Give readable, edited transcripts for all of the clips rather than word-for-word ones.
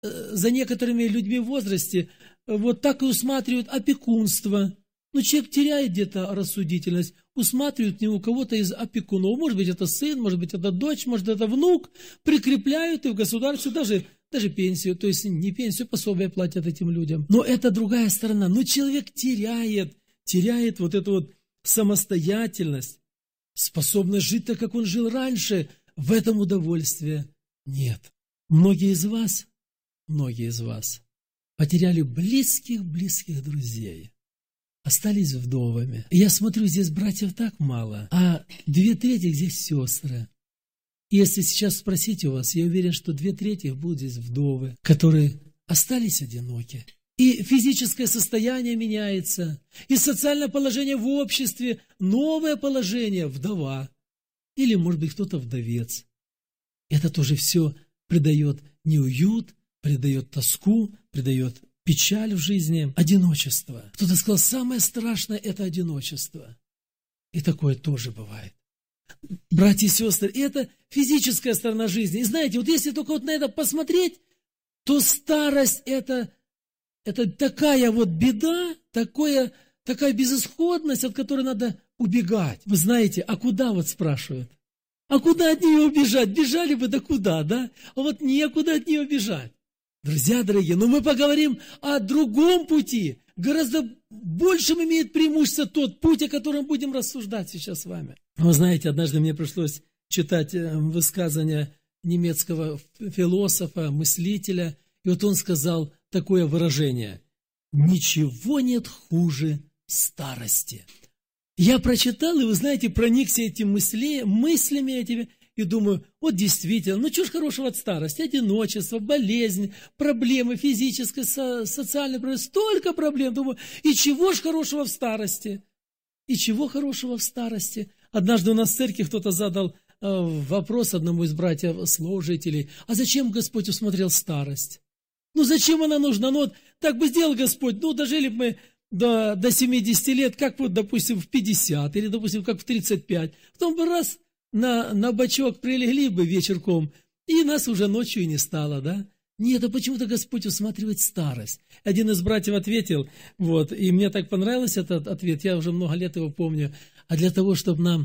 за некоторыми людьми в возрасте вот так и усматривают опекунство. Ну, человек теряет где-то рассудительность, усматривают к нему кого-то из опекунов. Может быть, это сын, может быть, это дочь, может, это внук. Прикрепляют и в государстве даже пенсию, то есть не пенсию, пособие платят этим людям. Но это другая сторона. Но человек теряет вот эту вот самостоятельность, способность жить так, как он жил раньше. В этом удовольствия нет. Многие из вас потеряли близких друзей, остались вдовами. И я смотрю, здесь братьев так мало, а 2/3 здесь сестры. И если сейчас спросить у вас, я уверен, что 2/3 будут здесь вдовы, которые остались одиноки. И физическое состояние меняется, и социальное положение в обществе, новое положение, вдова. Или, может быть, кто-то вдовец. Это тоже все придает неуют, придает тоску, придает печаль в жизни, одиночество. Кто-то сказал, самое страшное – это одиночество. И такое тоже бывает. Братья и сестры, это физическая сторона жизни. И знаете, вот если только вот на это посмотреть, то старость – это такая вот беда, такая безысходность, от которой надо убегать. Вы знаете, а куда вот спрашивают? А куда от нее убежать? Бежали бы, да куда, да? А вот некуда от нее бежать. Друзья дорогие, но мы поговорим о другом пути. Гораздо большим имеет преимущество тот путь, о котором будем рассуждать сейчас с вами. Вы знаете, однажды мне пришлось читать высказывание немецкого философа, мыслителя, и вот он сказал такое выражение: «Ничего нет хуже старости». Я прочитал, и вы знаете, проникся этими мыслями этими, и думаю, вот действительно, ну чего ж хорошего от старости? Одиночество, болезнь, проблемы физические, социальные проблемы, столько проблем. Думаю, и чего ж хорошего в старости? И чего хорошего в старости? Однажды у нас в церкви кто-то задал вопрос одному из братьев-служителей, а зачем Господь усмотрел старость? Ну зачем она нужна? Ну вот так бы сделал Господь, ну дожили бы мы до 70 лет, как вот, допустим, в 50, или, допустим, как в 35. Потом бы раз на бочок прилегли бы вечерком, и нас уже ночью и не стало, да? Нет, а почему-то Господь усматривает старость. Один из братьев ответил, вот, и мне так понравился этот ответ, я уже много лет его помню, а для того, чтобы нам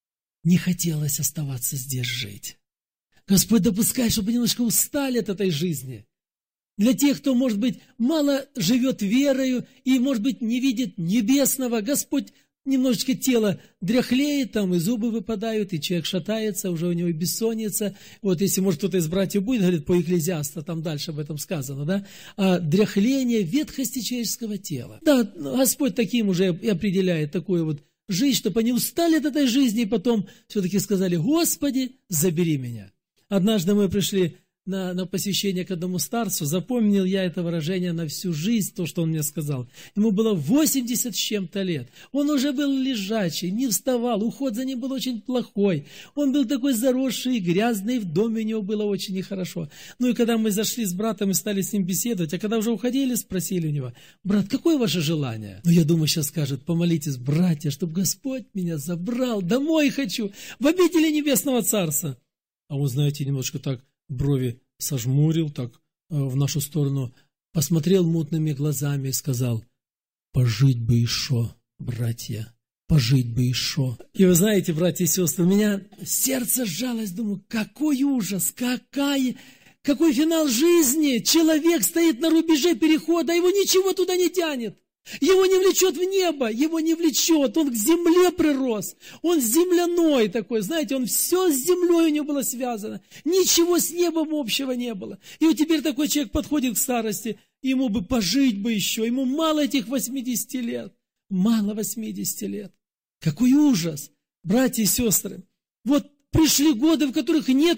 не хотелось оставаться здесь жить. Господь допускает, чтобы немножко устали от этой жизни. Для тех, кто, может быть, мало живет верою и, может быть, не видит небесного, Господь немножечко тело дряхлеет, там и зубы выпадают, и человек шатается, уже у него и бессонница. Вот если, может, кто-то из братьев будет, говорит, по Экклезиасту, там дальше об этом сказано, да? А дряхление ветхости человеческого тела. Да, Господь таким уже и определяет такую вот жизнь, чтобы они устали от этой жизни, и потом все-таки сказали, Господи, забери меня. Однажды мы пришли на посвящение к одному старцу, запомнил я это выражение на всю жизнь, то, что он мне сказал. Ему было 80 с чем-то лет. Он уже был лежачий, не вставал, уход за ним был очень плохой. Он был такой заросший, грязный, в доме у него было очень нехорошо. Ну и когда мы зашли с братом и стали с ним беседовать, а когда уже уходили, спросили у него, брат, какое ваше желание? Ну я думаю, сейчас скажет, помолитесь, братья, чтобы Господь меня забрал, домой хочу, в обители Небесного Царства. А он, знаете, немножко так брови сожмурил, так в нашу сторону, посмотрел мутными глазами и сказал, пожить бы еще, братья, пожить бы еще. И вы знаете, братья и сестры, у меня сердце сжалось, думаю, какой ужас, какой финал жизни, человек стоит на рубеже перехода, его ничего туда не тянет. Его не влечет в небо, его не влечет, он к земле прирос, он земляной такой, знаете, он все с землей у него было связано, ничего с небом общего не было. И вот теперь такой человек подходит к старости, ему бы пожить бы еще, ему мало этих 80 лет, мало 80 лет. Какой ужас, братья и сестры, вот пришли годы, в которых нет